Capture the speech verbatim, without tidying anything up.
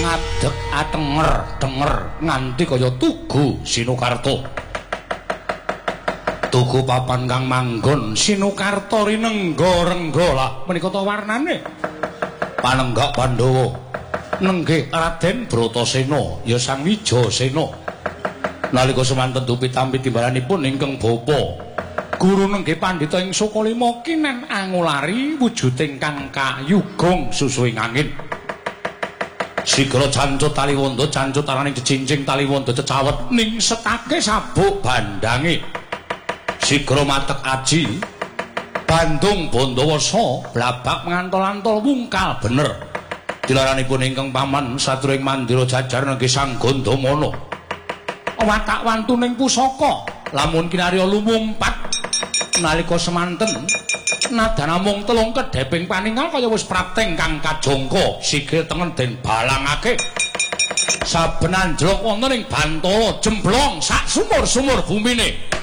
ngadeg atenger denger nganti kaya tugu Sinukarta. Tugu papan kang manggon Sinukarta rinengga rengga lah menika ta warnane. Panenggak Pandhawa nenggih Raden Bratasena ya Sang Wijasena. Nalika semanten dupi tampi timbalanipun ingkang bapa guru nenggih pandhita ing Sukalima kinen angulari wujuding kang kayugong susuing angin. Sigra jancut taliwonda jancut araning jejinjing taliwonda cecawet ning setake sabuk bandange. Sigra matek aji Bandung Bandawasa blabak ngantol-antol wungkal bener. Dilaranipun ingkang paman sadurunge mandira jajar nenggih Sang Gandamana. Watak wantuning pusaka lamun kinarya lumumpat nalika semanten nadan namung telung kedheping paningal kaya wis prapteng kang kajangka sikil tengen den balangake. Saben anjlok wonten ing Bantala jemblong sak sumur-sumur bumine.